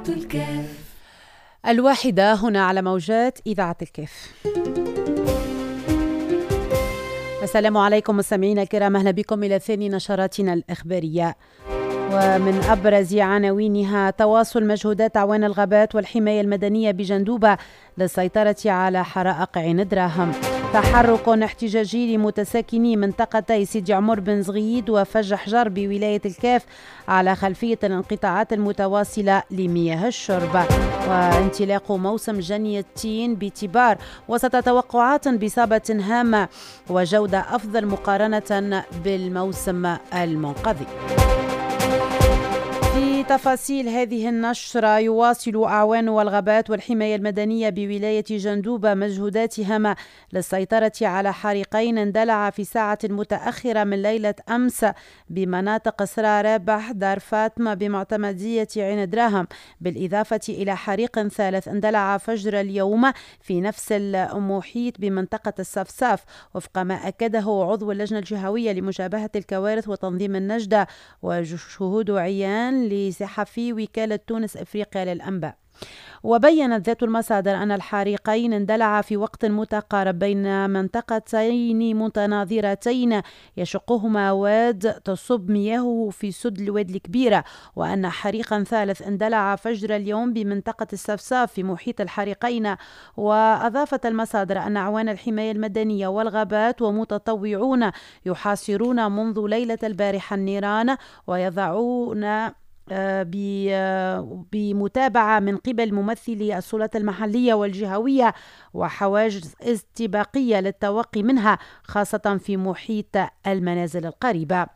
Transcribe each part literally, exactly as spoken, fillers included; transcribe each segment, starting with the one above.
الكاف الواحدة هنا على موجات إذاعة الكاف. السلام عليكم مستمعينا الكرام، أهلا بكم إلى ثاني نشراتنا الإخبارية. ومن أبرز عناوينها: تواصل مجهودات أعوان الغابات والحماية المدنية بجندوبة للسيطرة على حرائق عين دراهم. تحرك احتجاجي لمتساكني منطقتي سيدي عمر بن زغيد وفج حجر بولاية الكاف على خلفية الانقطاعات المتواصلة لمياه الشرب. وانطلاق موسم جني التين باعتبار وسط توقعات بإصابة هامة وجودة أفضل مقارنة بالموسم المنقضي. في تفاصيل هذه النشرة: يواصل أعوان والغابات والحماية المدنية بولاية جندوبة مجهوداتها للسيطرة على حريقين اندلع في ساعة متأخرة من ليلة أمس بمناطق سرا رابح دار فاطمة بمعتمدية عين دراهم، بالإضافة إلى حريق ثالث اندلع فجر اليوم في نفس المحيط بمنطقة الصفصاف، وفق ما أكده عضو اللجنة الجهوية لمشابهة الكوارث وتنظيم النجدة وشهود عيان لصحفي وكالة تونس إفريقيا للأنباء. وبيّنت ذات المصادر أن الحريقين اندلعا في وقت متقارب بين منطقتين متناظرتين يشقهما واد تصب مياهه في سد الواد الكبيرة، وأن حريقا ثالث اندلع فجر اليوم بمنطقة الصفصاف في محيط الحريقين. وأضافت المصادر أن أعوان الحماية المدنية والغابات ومتطوعون يحاصرون منذ ليلة البارحة النيران ويضعون بمتابعة من قبل ممثلي السلطات المحلية والجهوية وحواجز استباقية للتوقي منها، خاصة في محيط المنازل القريبة.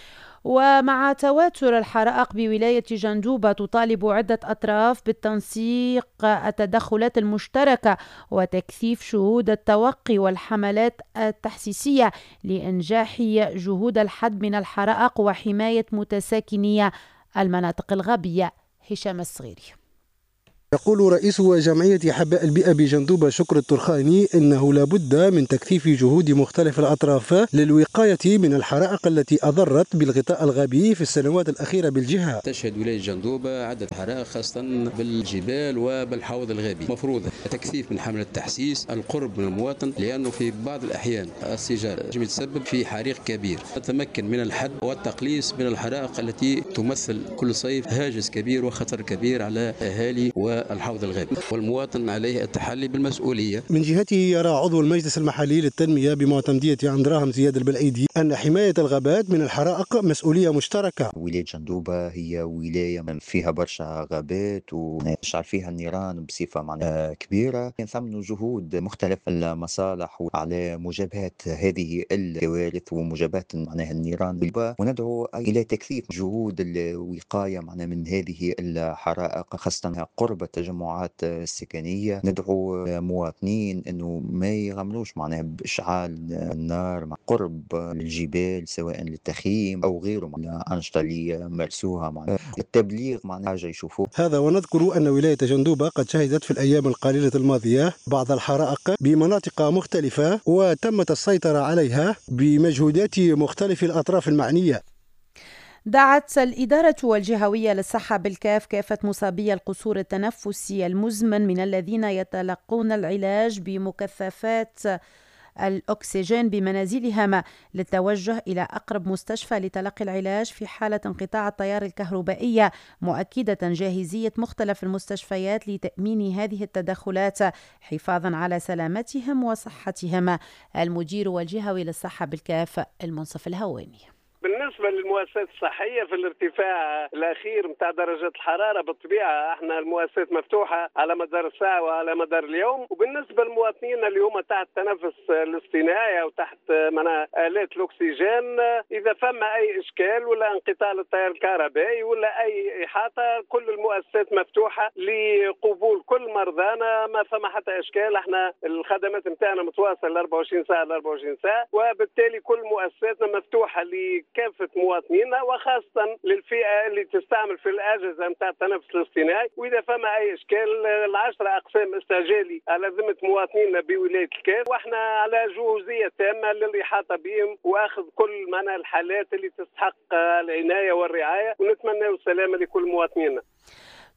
ومع تواتر الحرائق بولاية جندوبة تطالب عدة أطراف بالتنسيق التدخلات المشتركة وتكثيف شهود التوقي والحملات التحسيسية لإنجاح جهود الحد من الحرائق وحماية متساكني المناطق الغابية. هشام الصغيري. يقول رئيس جمعية أحباء البيئة بجندوبة شكر الترخاني إنه لابد من تكثيف جهود مختلف الأطراف للوقاية من الحرائق التي أضرت بالغطاء الغابي في السنوات الأخيرة بالجهة. تشهد ولاية جندوبة عدة حرائق خاصة بالجبال وبالحوض الغابي، مفروض تكثيف من حملة التحسيس، القرب من المواطن، لأنه في بعض الأحيان السجال يتسبب في حريق كبير. نتمكن من الحد والتقليص من الحرائق التي تمثل كل صيف هاجس كبير وخطر كبير على أهالي و الحوض الغابي، والمواطن عليه التحلي بالمسؤولية. من جهته يرى عضو المجلس المحلي للتنمية بمعتمدية عين دراهم زياد البلعيدي أن حماية الغابات من الحرائق مسؤولية مشتركة. ولاية جندوبة هي ولاية فيها برشا غابات ويشعل فيها النيران بصفة معناها كبيرة، ثمن جهود مختلف المصالح على مجابهة هذه الكوارث ومجابهة معناها النيران، وندعو إلى تكثيف جهود الوقاية معناها من هذه الحرائق خاصة قرب التجمعات السكنية. ندعو مواطنين انه ما يغامروش معناها باشعال النار مع قرب الجبال سواء للتخييم او غيره معناها انشطه اللي يمارسوها معناها التبليغ معناها حاجه يشوفوه. هذا ونذكر ان ولايه جندوبه قد شهدت في الايام القليله الماضيه بعض الحرائق بمناطق مختلفه وتمت السيطره عليها بمجهودات مختلف الاطراف المعنيه. دعت الإدارة الجهوية للصحة بالكاف كافة مصابي القصور التنفسي المزمن من الذين يتلقون العلاج بمكثفات الأكسجين بمنازلهم للتوجه إلى أقرب مستشفى لتلقي العلاج في حالة انقطاع التيار الكهربائي، مؤكدة جاهزية مختلف المستشفيات لتأمين هذه التدخلات حفاظا على سلامتهم وصحتهم. المدير والجهوي للصحة بالكاف المنصف الهواني. بالنسبة للمؤسسات الصحية في الارتفاع الأخير متاع درجة الحرارة، بالطبيعة احنا المؤسسات مفتوحة على مدار الساعة وعلى مدار اليوم. وبالنسبة للمواطنين اللي هم تحت تنفس الاصطناعي أو تحت منا آلات الأكسجين، إذا فما أي إشكال ولا انقطاع للتيار الكهربائي ولا أي إحاطة، كل المؤسسات مفتوحة لقبول كل مرضانا، ما فما حتى إشكال. احنا الخدمات متاعنا متواصلة أربعة وعشرين ساعة أربعة وعشرين ساعة، وبالتالي كل مؤسساتنا مفتوحة ل كافة مواطنينا وخاصة للفئة اللي تستعمل في الأجهزة متاع التنفس الاصطناعي. وإذا فما أي إشكال، العشرة أقسام استعجالي على ذمة مواطنينا بولاية الكاف، وإحنا على جهوزية تامة للإحاطة بهم وأخذ كل معنى الحالات اللي تستحق العناية والرعاية، ونتمنى السلامة لكل مواطنينا.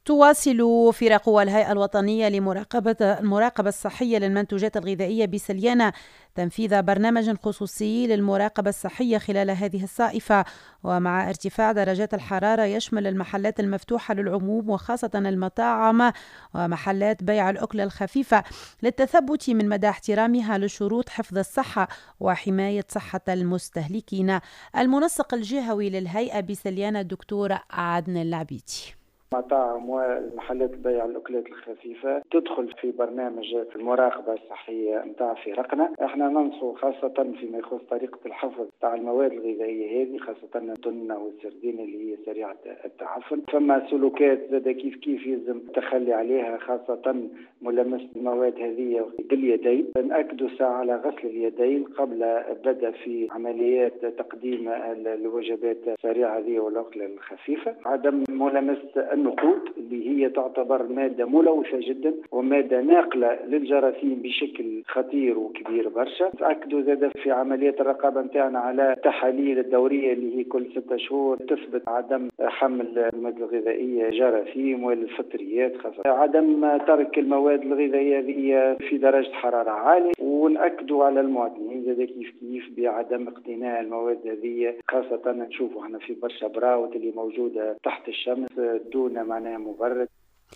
تواصل فرق الهيئة الوطنية لمراقبة المراقبة الصحية للمنتوجات الغذائية بسليانة تنفيذ برنامج خصوصي للمراقبة الصحية خلال هذه الصائفة، ومع ارتفاع درجات الحرارة يشمل المحلات المفتوحة للعموم وخاصة المطاعم ومحلات بيع الأكل الخفيفة للتثبت من مدى احترامها لشروط حفظ الصحة وحماية صحة المستهلكين. المنسق الجهوي للهيئة بسليانة الدكتور عدن العبيدي. المطاعم والمحلات بيع الأكلات الخفيفة تدخل في برنامج المراقبة الصحية نتاع فرقنا. احنا ننصح خاصة فيما يخص طريقة الحفظ تاع المواد الغذائية هذه، خاصة التونة والسردين اللي هي سريعة التعفن. فما سلوكات زاد كيف كيف يلزم التخلي عليها، خاصة ملامسة المواد هذه باليدين. نأكدوا ساعة على غسل اليدين قبل بدء في عمليات تقديم الوجبات السريعة هذه والأكل الخفيفة. عدم ملامسة النقود اللي هي تعتبر مادة ملوثة جدا ومادة ناقلة للجراثيم بشكل خطير وكبير برشا. تأكدوا زاد في عمليات الرقابة نتاعنا على التحاليل الدورية اللي هي كل ستة شهور تثبت عدم حمل المواد الغذائية جراثيم والفطريات، خاصة عدم ترك المواد الغذائية هذه في درجة حرارة عالية. ونأكدوا على المواطنين زاد كيف كيف بعدم اقتناء المواد هذه، خاصة نشوفوا احنا في برشا براوت اللي موجودة تحت الشمس دون معناها مبرد.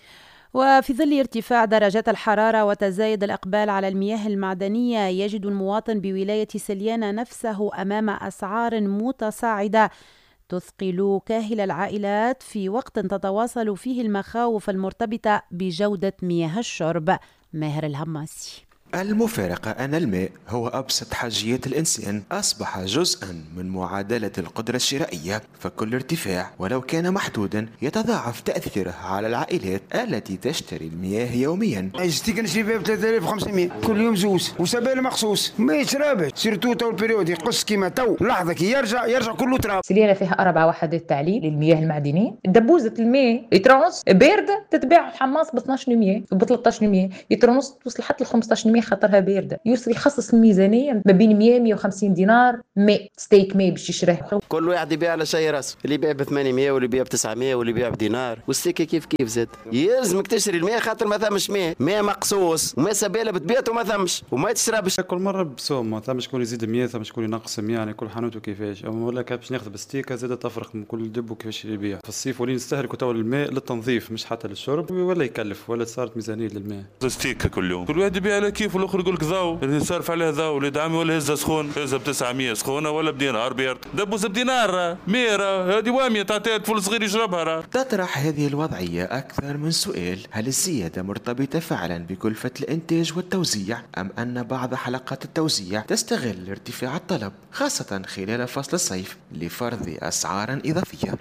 وفي ظل ارتفاع درجات الحرارة وتزايد الإقبال على المياه المعدنية، يجد المواطن بولاية سليانة نفسه أمام أسعار متصاعدة تثقل كاهل العائلات في وقت تتواصل فيه المخاوف المرتبطة بجودة مياه الشرب. ماهر الهماسي. المفارقة أن الماء هو أبسط حاجيات الإنسان أصبح جزءا من معادلة القدرة الشرائية، فكل ارتفاع ولو كان محدودا يتضاعف تأثيره على العائلات التي تشتري المياه يوميا. اجتي كنشري فيها ب ثلاثة آلاف وخمسمائة كل يوم زوز وسبال مخصوص ما يتشربش، سيرتو تو البريود يقص كيما تو لحظة كي يرجع يرجع كله تراب. سليانة فيها أربع وحدات تعليل للمياه المعدنية. دبوزة الماء يترونس باردة تتباع حماص ب اثناش مية ب ثلاثة عشر مية، يترونس توصل حتى ل خمسطاش مية خاطرها باردة. يوصل يخصص الميزانية ما بين مية مية وخمسين دينار ماء ستيك ماء باش يشريه. كل واحد يبيع على شيء راسه، اللي يبيع ب ثمانمائة واللي يبيع ب تسعمائة واللي يبيع بدينار، والستيك كيف كيف زاد. يلزمك تشتري الماء خاطر ما ثمش ماء، ماء مقصوص وما سبالة بتبيت وما ثمش وما تشربش. كل مرة بسوم، ما ثمش شكون يزيد مية ثمش شكون ينقص مية، يعني كل حانوت وكيفاش. أما ولا كان باش ناخذ بستيكة زاد تفرق من كل دب وكيفاش يبيع. في الصيف ولين نستهلكوا تو الماء للتنظيف مش حتى للشرب، ولا يكلف ولا صارت ميزانية للماء. ستيكة كل يوم، كل واحد يبيع على كيف، والآخر يقول لك ضاو اللي صارف عليه ضاو، اللي دعمي ولا هزة سخون هزة ب تسعمائة سخونة ولا بدينار بيرد، دبوس بدينار ميرة هذه وامية تعطيها طفل صغير يشربها. تطرح هذه الوضعية أكثر من سؤال: هل الزيادة مرتبطة فعلا بكلفة الإنتاج والتوزيع، أم أن بعض حلقات التوزيع تستغل ارتفاع الطلب خاصة خلال فصل الصيف لفرض أسعار إضافية؟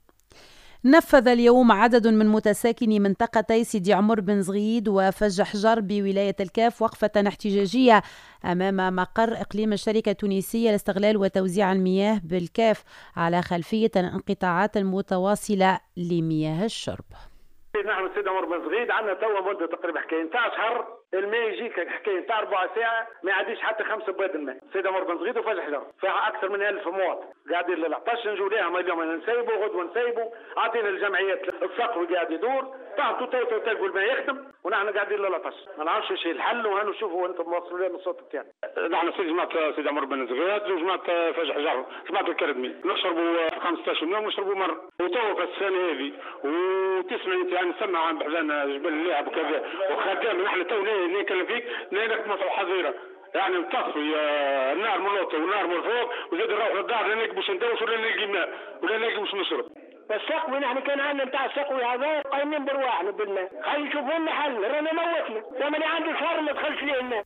نفذ اليوم عدد من متساكني منطقتي سيدي عمر بن زغيد وفج حجر بولاية الكاف وقفة احتجاجية أمام مقر إقليم الشركة التونسية لاستغلال وتوزيع المياه بالكاف على خلفية الانقطاعات المتواصلة لمياه الشرب. نحن سيدي عمر بن زغيد عندنا توا مدة تقريبا حكاية نتاع شهر الماء يجيك حكاية نتاع ربع ساعة ما يعديش حتى خمسة بواد الماء. سيدي عمر بن زغيد وفجح حجر فيها أكثر من ألف مواطن قاعدين للعطش نجوا ليهم اليوم نسيبوا غدوة نسيبوا، عاطينا الجمعيات الصقر قاعد يدور تعطوا تو تو تلقوا الماء يخدم ونحن قاعدين للعطش ما نعرفش ايش الحل. وهانوا شوفوا انتم موصلوا لنا الصوت تاعنا. نحن سيدي جماعة سيدي عمر بن زغيد وجماعة فجح حجر جماعة الكردمي نشربوا خمسطاش يوم نشربوا مرة وتو في السنة هذه وتسمع انت يعني نسمع عن بحذانا جبل اللعب وكذا وخدام نحن تو نتكلم فيك نينك مصر حظيرة يعني نتصفي النار ملوطة والنار من فوق وزاد نروح للدار لا نلقى باش ندوش ولا نلقى ماء ولا نلقى باش نشرب. السقوي نحن كان عندنا نتاع السقوي هذا قايمين برواحنا بالماء، خلي يشوفوا لنا حل رانا موتنا لما اللي عنده صار ما دخلش ليه الماء.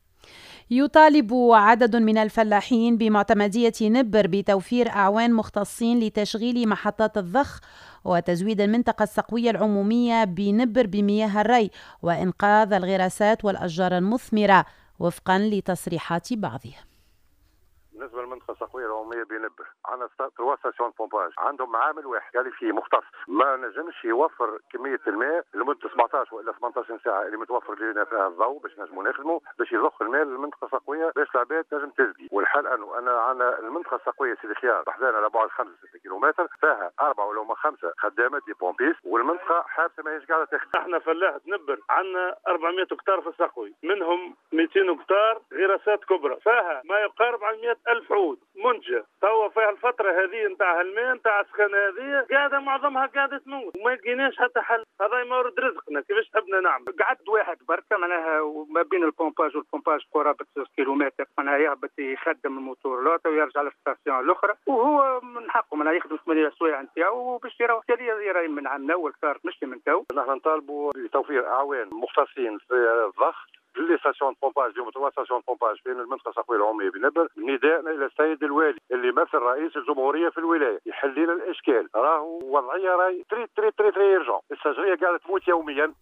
يطالب عدد من الفلاحين بمعتمدية نبر بتوفير أعوان مختصين لتشغيل محطات الضخ وتزويد المنطقة السقوية العمومية بنبر بمياه الري وإنقاذ الغراسات والأشجار المثمرة وفقا لتصريحات بعضهم. بالنسبه للمنطقه الصقويه العموميه بنبه عندنا ثلاث ستاسيون بومباج عندهم عامل واحد قال فيه مختص ما نجمش يوفر كميه الماء لمده سبعطاش ولا ثمانطاش ساعه اللي متوفر لنا فيها الضوء باش نجموا نخدموا باش يضخ الماء للمنطقه الصقويه باش العباد تنجم تسقي. والحال انه انا عندنا المنطقه الصقويه سيدي خيار بحذانا على بعد خمسة ستة كيلومتر فيها اربعه ولا هما خمسه خدامات دي بومبيس والمنطقه حابسه ما هيش قاعده تخدم. احنا فلاح نبر عندنا أربعمائة هكتار في الصقوي منهم مئتين هكتار غراسات كبرى فيها ما يقارب عن مئة ألف عود منتجه. توا فيها الفتره هذه نتاع الماء نتاع السخانه هذه قاعده معظمها قاعده تموت وما لقيناش حتى حل. هذا مورد رزقنا كيفاش حبنا نعمل. قعدت واحد بركه معناها ما بين البومباج والبومباج قرابه ستة كيلومتر معناها يهبط يخدم الموتور لوطه ويرجع للستاسيون الاخرى وهو من حقه معناها يخدم ثمانية سوايع نتاعو باش يروح يراي من عندنا واكثر مش من تو. نحن نطالبوا بتوفير اعوان مختصين في الضخ لي ستاسيون بومباج اليوم ثلاث ستاسيون بومباج بين المنطقه الصقويه العموميه بنبر. نداءنا الى السيد الوالي اللي يمثل رئيس الجمهوريه في الولايه يحل لنا الاشكال. راهو وضعيه راهي تري تري تري تري يرجع الشجريه قاعده تموت يوميا.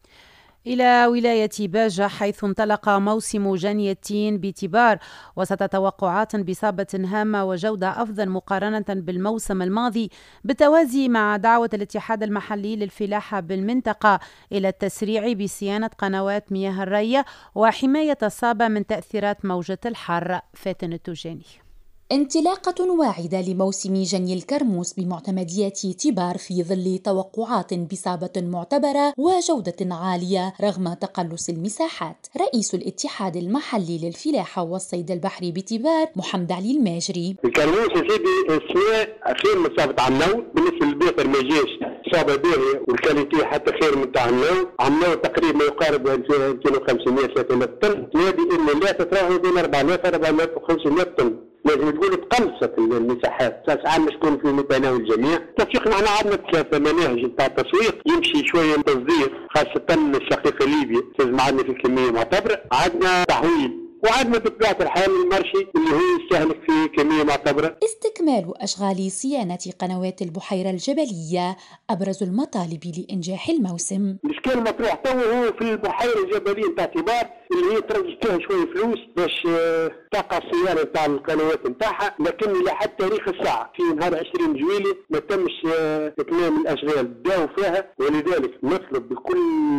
إلى ولاية باجة حيث انطلق موسم جني التين بتبار وسط توقعات بإصابة هامة وجودة أفضل مقارنة بالموسم الماضي بالتوازي مع دعوة الاتحاد المحلي للفلاحة بالمنطقة إلى التسريع بصيانة قنوات مياه الري وحماية الصابة من تأثيرات موجة الحر. فاتن التوجاني. انطلاقة واعدة لموسم جني الكرموس بمعتمدية تبار في ظل توقعات بصابة معتبرة وجودة عالية رغم تقلص المساحات. رئيس الاتحاد المحلي للفلاحة والصيد البحري بتبار محمد علي الماجري. الكرموس يا سيدي السماء خير من صابة عمنو بالنسبة للبيقر ما جاش صابة باهية والكاليتي حتى خير من تاع عمنو. عمنو تقريبا ما يقارب ألفين وخمسمائة ثلاثة آلاف طن. نادي إن لا تتراوح بين أربعمائة أربعمائة وخمسمائة طن. لازم تقول تقلصت المساحات اساس عام تكون في متناول الجميع. تفيق معنا عندنا ثلاثه مناهج نتاع التسويق يمشي شويه تصدير خاصه الشقيقه ليبيا لازم عندنا في كميه معتبره. عندنا تحويل وعندنا بطبيعة الحال المرشي اللي هو يستهلك في كمية معتبرة. استكمال أشغال صيانة قنوات البحيرة الجبلية أبرز المطالب لإنجاح الموسم. الإشكال المطروح تو هو في البحيرة الجبلية نتاع تبار اللي هي ترجع فيها شوية فلوس باش تقع الصيانة نتاع القنوات نتاعها، لكن إلى حد تاريخ الساعة في نهار عشرين جويلية ما تمش إتمام الأشغال بداوا فيها، ولذلك نطلب بكل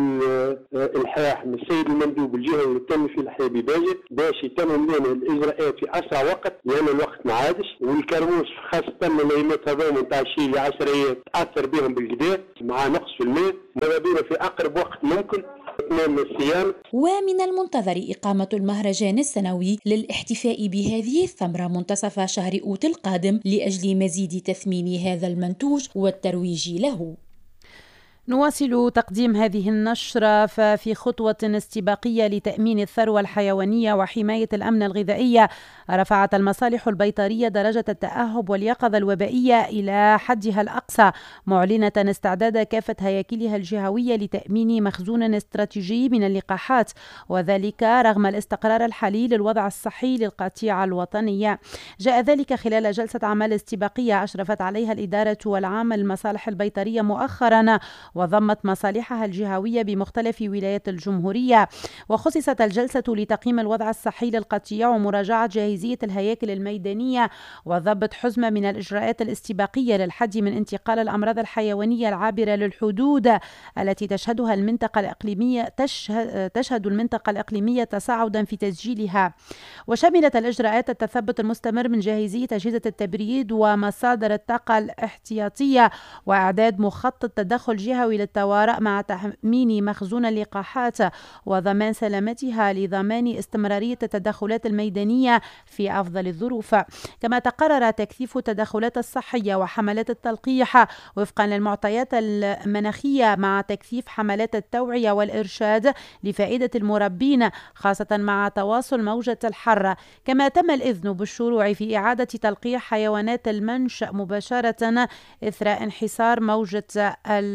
إلحاح من السيد المندوب الجهوي اللي تم في الحياة بباجة باش يتم لنا الإجراءات في أسرع وقت لأن الوقت ما عادش. والكرموس خاصة الأيامات هذوما نتاع شي العشريات تأثر بهم بالكدا مع نقص في الماء. ماذا بينا في أقرب وقت ممكن إتمام الصيانة. ومن المنتظر إقامة المهرجان السنوي للاحتفاء بهذه الثمرة منتصف شهر أوت القادم لأجل مزيد تثمين هذا المنتوج والترويج له. نواصل تقديم هذه النشرة. ففي خطوة استباقية لتأمين الثروة الحيوانية وحماية الأمن الغذائي رفعت المصالح البيطرية درجة التأهب واليقظة الوبائية إلى حدها الأقصى، معلنة استعداد كافة هياكلها الجهوية لتأمين مخزون استراتيجي من اللقاحات، وذلك رغم الاستقرار الحالي للوضع الصحي للقطيع الوطنية. جاء ذلك خلال جلسة عمل استباقية أشرفت عليها الإدارة والعامة للمصالح البيطرية مؤخرا، وضمت مصالحها الجهوية بمختلف ولايات الجمهورية. وخصصت الجلسة لتقييم الوضع الصحي للقطيع ومراجعة جاهزية الهياكل الميدانية وضبط حزمة من الإجراءات الاستباقية للحد من انتقال الأمراض الحيوانية العابرة للحدود التي تشهدها المنطقة الإقليمية تشهد, تشهد المنطقة الإقليمية تصاعدا في تسجيلها. وشملت الإجراءات التثبت المستمر من جاهزية أجهزة التبريد ومصادر الطاقة الاحتياطية وإعداد مخطط تدخل جهوي للطوارئ مع تأمين مخزون اللقاحات وضمان سلامتها لضمان استمرارية التدخلات الميدانية في أفضل الظروف. كما تقرر تكثيف التدخلات الصحية وحملات التلقيح وفقا للمعطيات المناخية مع تكثيف حملات التوعية والإرشاد لفائدة المربين خاصة مع تواصل موجة الحر. كما تم الإذن بالشروع في إعادة تلقيح حيوانات المنشأ مباشرة إثر انحسار موجة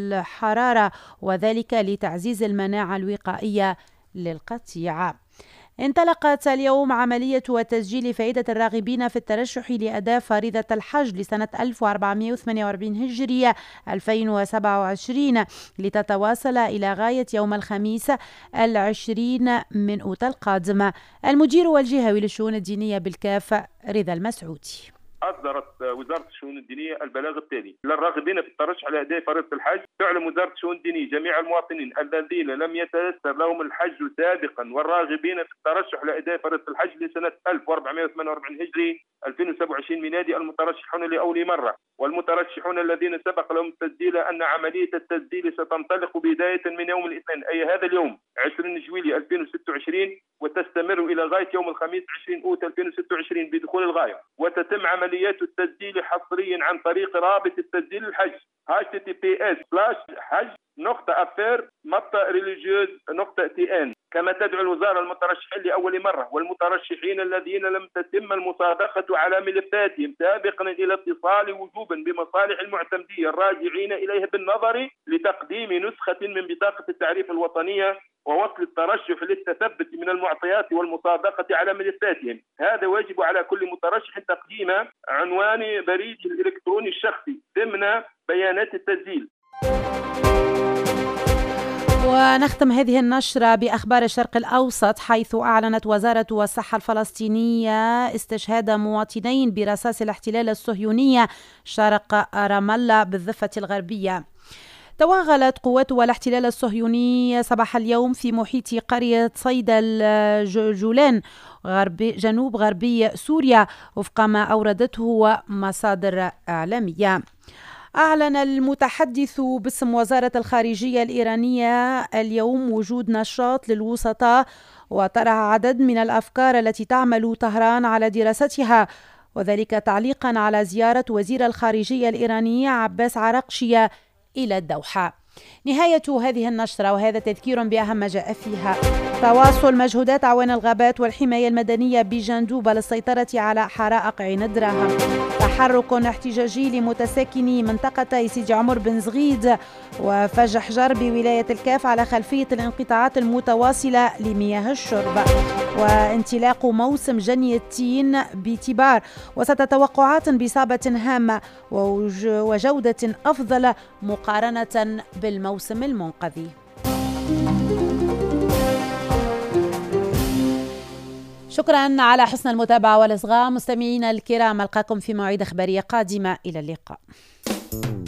الحرارة، وذلك لتعزيز المناعة الوقائية للقطيع. انطلقت اليوم عملية تسجيل فائدة الراغبين في الترشح لأداء فريضة الحج لسنة ألف وأربعمائة وثمانية وأربعين هجرية ألفين وسبعة وعشرين لتتواصل إلى غاية يوم الخميس العشرين من أوت القادم. المدير والجهوي للشؤون الدينية بالكاف رضا المسعودي. أصدرت وزارة الشؤون الدينية البلاغ التالي للراغبين في الترشح على أداء فريضة الحج. تعلم وزارة الشؤون الدينية جميع المواطنين الذين لم يتيسر لهم الحج سابقا والراغبين في الترشح على أداء فريضة الحج لسنة ألف وأربعمائة وثمانية وأربعين هجري ألفين وسبعة وعشرين ميلادي المترشحون لأول مرة والمترشحون الذين سبق لهم التسجيل أن عملية التسجيل ستنطلق بداية من يوم الاثنين أي هذا اليوم عشرين جويلية ألفين وستة وعشرين وتستمر إلى غاية يوم الخميس عشرين أوت ألفين وستة وعشرين بدخول الغاية. وتتم عمليات التسجيل حصريا عن طريق رابط التسجيل الحج إتش تي تي بي إس سلاش حج نقطة أفير نقطة ريليجيوز نقطة تي إن. كما تدعو الوزارة المترشحين لأول مرة والمترشحين الذين لم تتم المصادقة على ملفاتهم سابقا إلى اتصال وجوبا بمصالح المعتمدية الراجعين إليها بالنظر لتقديم نسخة من بطاقة التعريف الوطنية ووصل الترشح للتثبت من المعطيات والمصادقة على ملفاتهم. هذا واجب على كل مترشح تقديم عنوان بريده الإلكتروني الشخصي ضمن بيانات التسجيل. ونختم هذه النشرة بأخبار الشرق الأوسط، حيث أعلنت وزارة الصحة الفلسطينية استشهاد مواطنين برصاص الاحتلال الصهيوني شرق رام الله بالضفة الغربية. توغلت قوات الاحتلال الصهيوني صباح اليوم في محيط قرية صيد الجولان غربي جنوب غربي سوريا وفق ما أوردته مصادر إعلامية. أعلن المتحدث باسم وزارة الخارجية الإيرانية اليوم وجود نشاط للوسطاء وطرح عدد من الأفكار التي تعمل طهران على دراستها، وذلك تعليقا على زيارة وزير الخارجية الإيراني عباس عراقشي إلى الدوحة. نهاية هذه النشرة وهذا تذكير بأهم ما جاء فيها. تواصل مجهودات أعوان الغابات والحماية المدنية بجندوبة للسيطرة على حرائق عين الدراهم. تحرك احتجاجي لمتساكني منطقة سيدي عمر بن زغيد وفجح جر بولاية الكاف على خلفية الانقطاعات المتواصلة لمياه الشرب. وانطلاق موسم جني التين بتبار وسط توقعات بإصابة هامة وجودة أفضل مقارنة بالموسم المنقذي. شكرا على حسن المتابعة والإصغاء مستمعينا الكرام، ألقاكم في موعد إخبارية قادمة، إلى اللقاء.